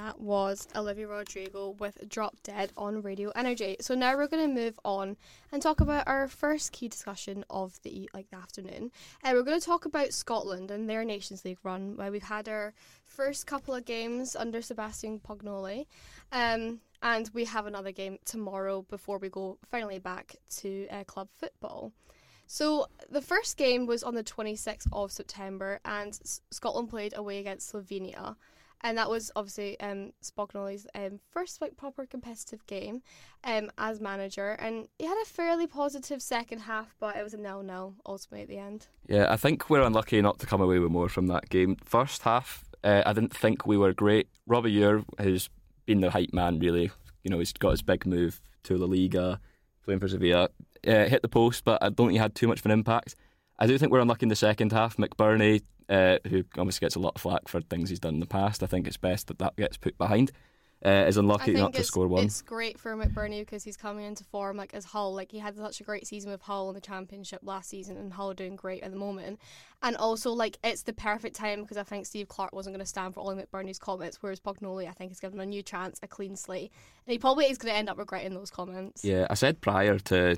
that was Olivia Rodrigo with Drop Dead on Radio Energy. So now we're going to move on and talk about our first key discussion of the afternoon. We're going to talk about Scotland and their Nations League run, where we've had our first couple of games under Sebastian Pognoli. And we have another game tomorrow before we go finally back to club football. So the first game was on the 26th of September, and Scotland played away against Slovenia. And that was obviously Spagnoli's first proper competitive game as manager. And he had a fairly positive second half, but it was a 0-0 ultimately at the end. Yeah, I think we're unlucky not to come away with more from that game. First half, I didn't think we were great. Robbie Ure has been the hype man, really. You know, he's got his big move to La Liga, playing for Sevilla. Hit the post, but I don't think he had too much of an impact. I do think we're unlucky in the second half. McBurney, who obviously gets a lot of flack for things he's done in the past, I think it's best that gets put behind. Is unlucky not to score one. It's great for McBurney because he's coming into form as Hull. He had such a great season with Hull in the Championship last season, and Hull are doing great at the moment. And also, it's the perfect time because I think Steve Clarke wasn't going to stand for all of McBurney's comments, whereas Pognoli, I think, has given him a new chance, a clean slate. And he probably is going to end up regretting those comments. Yeah, I said prior to,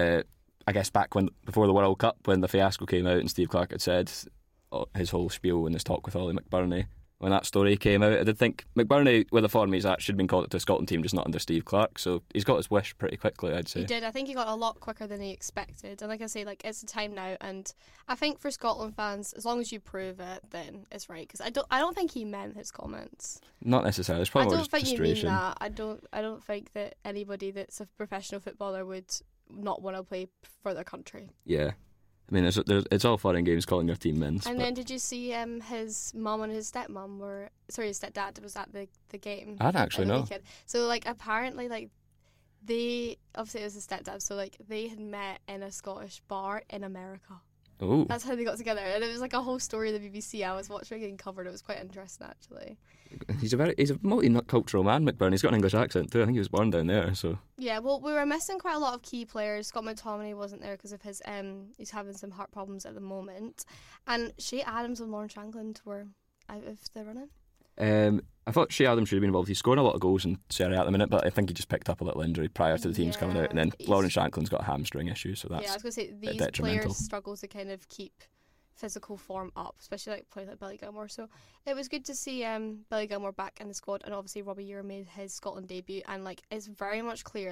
I guess before the World Cup, when the fiasco came out and Steve Clarke had said his whole spiel in his talk with Ollie McBurney, when that story came out, I did think McBurney, with the form he's at, should have been called up to a Scotland team, just not under Steve Clarke. So he's got his wish pretty quickly, I'd say. He did. I think he got a lot quicker than he expected. And like I say, it's the time now. And I think for Scotland fans, as long as you prove it, then it's right. Because I don't think he meant his comments. Not necessarily. It's probably I don't think frustration. You mean that. I don't think that anybody that's a professional footballer would not want to play for their country. Yeah. I mean, it's all fun and games calling your team men. And then did you see his mum and his stepmom his stepdad was at the game? I don't actually know. So apparently they, obviously it was his stepdad, so they had met in a Scottish bar in America. Oh. That's how they got together, and it was a whole story of the BBC. I was watching it covered. It was quite interesting, actually. He's a multicultural man, McBurney. He's got an English accent too. I think he was born down there. So yeah, well, we were missing quite a lot of key players. Scott McTominay wasn't there because of his he's having some heart problems at the moment, and Shea Adams and Lawrence Shankland were out of the running. I thought Shea Adams should have been involved. He's scoring a lot of goals in Serie A at the minute, but I think he just picked up a little injury prior to the teams coming out, and then Lawrence Shankland's got a hamstring issue, so that's I was going to say these players struggle to kind of keep physical form up, especially players like Billy Gilmore. So it was good to see Billy Gilmore back in the squad, and obviously Robbie Ure made his Scotland debut, and it's very much clear.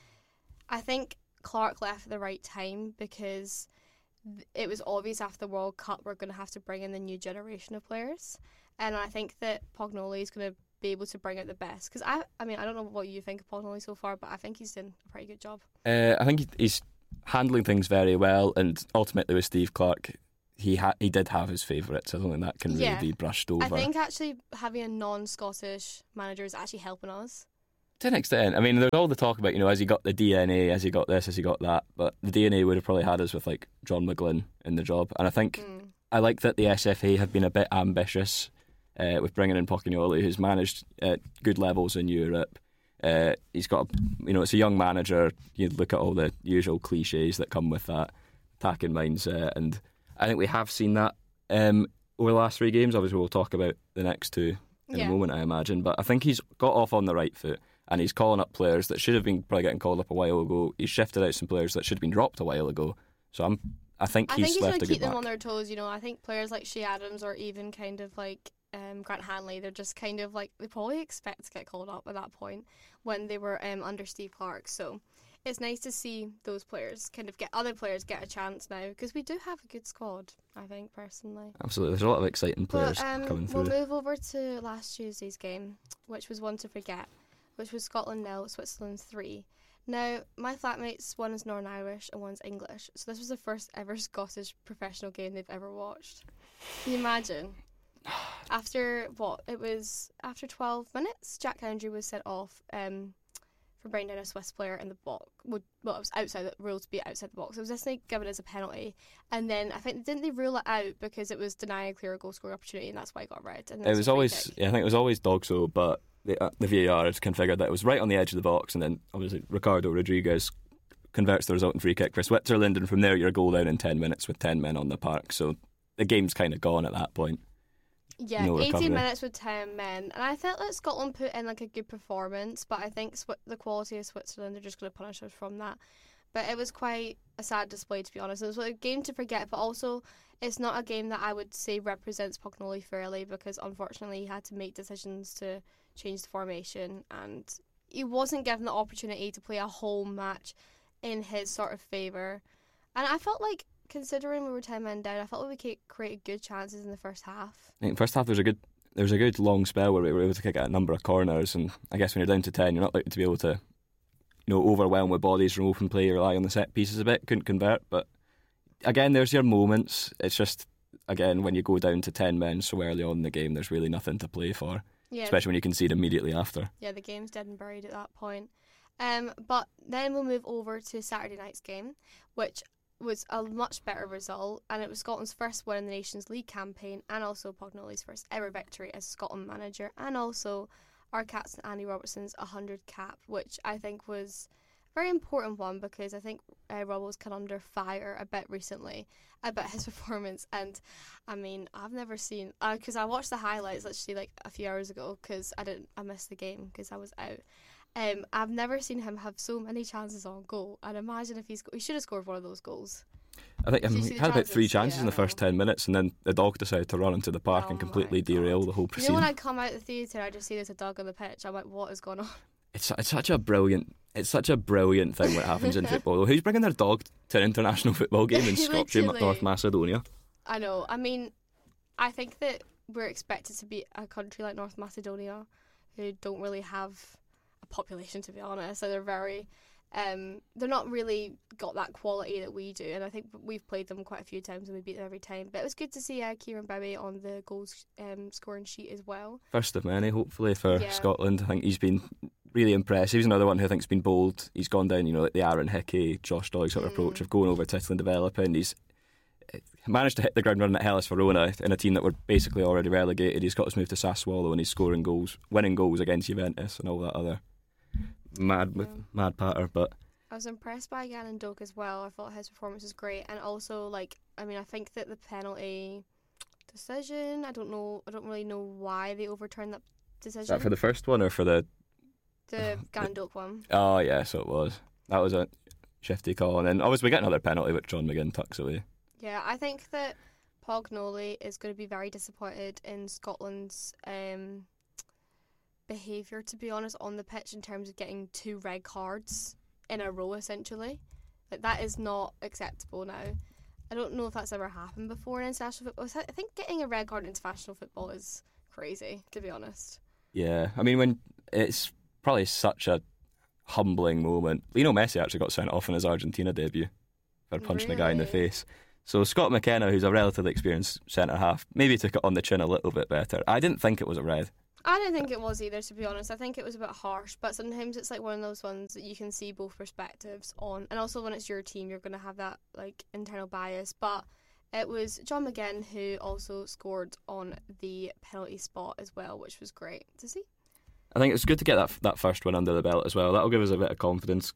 I think Clarke left at the right time because it was obvious after the World Cup we're going to have to bring in the new generation of players, and I think that Pognoli is going to be able to bring out the best. Because I mean, I don't know what you think of Pognoli so far, but I think he's done a pretty good job. I think he's handling things very well, and ultimately with Steve Clarke, he did have his favourites. I don't think that can really be brushed over. I think actually having a non-Scottish manager is actually helping us. To an extent. I mean, there's all the talk about, has he got the DNA, has he got this, has he got that, but the DNA would have probably had us with John McGlynn in the job. And I think I like that the SFA have been a bit ambitious with bringing in Pognoli, who's managed at good levels in Europe. He's got, it's a young manager. You look at all the usual cliches that come with that attacking mindset, and I think we have seen that over the last 3 games. Obviously, we'll talk about the next 2 in a moment, I imagine. But I think he's got off on the right foot, and he's calling up players that should have been probably getting called up a while ago. He's shifted out some players that should have been dropped a while ago. So I think he's going to keep them on their toes. I think players like Shea Adams or even kind of Grant Hanley, they're just kind of they probably expect to get called up at that point when they were under Steve Clarke. So it's nice to see those players get a chance now, because we do have a good squad, I think, personally. Absolutely, there's a lot of exciting players coming through. We'll move over to last Tuesday's game, which was one to forget, which was Scotland 0, Switzerland 3. Now, my flatmates, one is Northern Irish and one's English, so this was the first ever Scottish professional game they've ever watched. Can you imagine? After 12 minutes, Jack Hendry was sent off for bringing down a Swiss player in the box. Well, it was outside the rule to be outside the box. It was definitely given as a penalty, and then I think didn't they rule it out because it was denying a clear goal scoring opportunity, and that's why it got red. And it was always, I think it was always Dogso, but the VAR has configured that it was right on the edge of the box, and then obviously Ricardo Rodriguez converts the resulting free kick for Switzerland, and from there you're goal down in 10 minutes with 10 men on the park. So the game's kind of gone at that point. Yeah, no 18 recovery. minutes with 10 men. And I felt that Scotland put in like a good performance, but I think the quality of Switzerland are just going to punish us from that. But it was quite a sad display, to be honest. It was a game to forget, but also it's not a game that I would say represents Pognoli fairly, because unfortunately he had to make decisions to change the formation, and he wasn't given the opportunity to play a whole match in his sort of favour. And I felt like, considering we were 10 men down, I felt like we created good chances in the first half. I think first half there was a good long spell where we were able to kick out a number of corners, and I guess when you're down to 10, you're not likely to be able to, overwhelm with bodies from open play, rely on the set pieces a bit, couldn't convert. But again, there's your moments. It's just, again, when you go down to 10 men so early on in the game, there's really nothing to play for, especially when you concede immediately after. Yeah, the game's dead and buried at that point. But then we'll move over to Saturday night's game, which was a much better result, and it was Scotland's first win in the Nations League campaign, and also Pognoli's first ever victory as Scotland manager, and also our captain Andy Robertson's 100 cap, which I think was a very important one, because I think Robbo's come under fire a bit recently about his performance. And I mean, I've never seen, because I watched the highlights literally like a few hours ago, because I missed the game because I was out. I've never seen him have so many chances on goal, and imagine if he should have scored one of those goals. I think he had about 3 chances in the first 10 minutes, and then the dog decided to run into the park and completely derail the whole proceeding. When I come out of the theatre, I just see there's a dog on the pitch. I'm like, what is going on? It's such a brilliant thing what happens in football. Though. Who's bringing their dog to an international football game in Skopje, North Macedonia? I know. I mean, I think that we're expected to be a country like North Macedonia, who don't really have a population, to be honest. So they're very, they're not really got that quality that we do. And I think we've played them quite a few times and we beat them every time. But it was good to see Kieran Bowie on the goals scoring sheet as well. First of many, hopefully, for Scotland. I think he's been really impressive. He's another one who I think's been bold. He's gone down, like the Aaron Hickey, Josh Doig sort of approach of going over to Italy and developing. He's managed to hit the ground running at Hellas Verona in a team that were basically already relegated. He's got us moved to Sassuolo, and he's scoring goals, winning goals against Juventus and all that other mad patter. But I was impressed by Gannon Doak as well. I thought his performance was great, and also I think that the penalty decision, I don't really know why they overturned that decision. Is that for the first one or for the Gannon Doak one? Oh yeah, so it was. That was a shifty call, and then obviously we get another penalty which John McGinn tucks away. Yeah, I think that Pognoli is going to be very disappointed in Scotland's behaviour, to be honest, on the pitch in terms of getting 2 red cards in a row, essentially. That is not acceptable now. I don't know if that's ever happened before in international football. I think getting a red card in international football is crazy, to be honest. Yeah, I mean, when it's probably such a humbling moment. Messi actually got sent off in his Argentina debut for punching a guy in the face. So Scott McKenna, who's a relatively experienced centre-half, maybe took it on the chin a little bit better. I didn't think it was a red. I didn't think it was either, to be honest. I think it was a bit harsh, but sometimes it's like one of those ones that you can see both perspectives on. And also when it's your team, you're going to have that internal bias. But it was John McGinn who also scored on the penalty spot as well, which was great to see. I think it's good to get that first one under the belt as well. That'll give us a bit of confidence.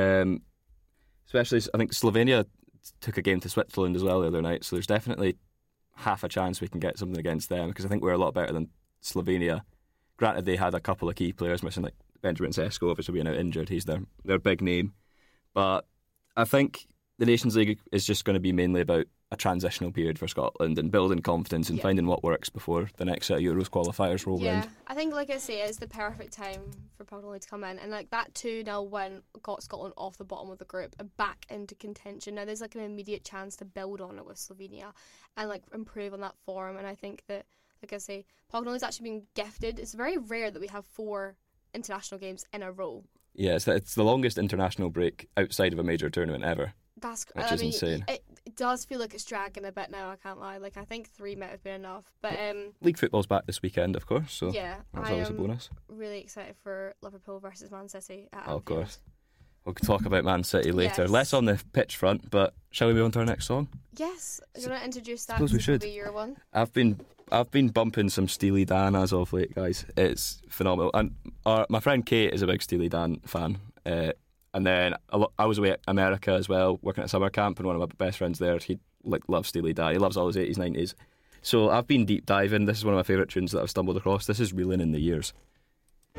Especially, I think Slovenia took a game to Switzerland as well the other night, so there's definitely half a chance we can get something against them, because I think we're a lot better than Slovenia. Granted, they had a couple of key players missing, like Benjamin Sesko obviously being out injured. He's their big name. But I think the Nations League is just going to be mainly about a transitional period for Scotland and building confidence and finding what works before the next set of Euros qualifiers roll round. Yeah, I think, like I say, it's the perfect time for Pognoli to come in, and that 2-0 win got Scotland off the bottom of the group and back into contention. Now there's an immediate chance to build on it with Slovenia and improve on that form, and I think that, like I say, Pognoli's actually been gifted. It's very rare that we have 4 international games in a row. Yeah, it's the longest international break outside of a major tournament ever. Which is insane. It does feel like it's dragging a bit now, I can't lie. I think 3 might have been enough. But league football's back this weekend, of course, so yeah, that's always a bonus. Really excited for Liverpool versus Man City at Anfield. Of course. We'll talk about Man City later. Yes. Less on the pitch front, but shall we move on to our next song? Yes. Do you want to introduce that? I suppose we should. Your one? I've been bumping some Steely Dan as of late, guys. It's phenomenal. And my friend Kate is a big Steely Dan fan. And then I was away at America as well, working at summer camp, and one of my best friends there, he loves Steely Dan. He loves all his 80s, 90s. So I've been deep diving. This is one of my favourite tunes that I've stumbled across. This is Reeling in the Years.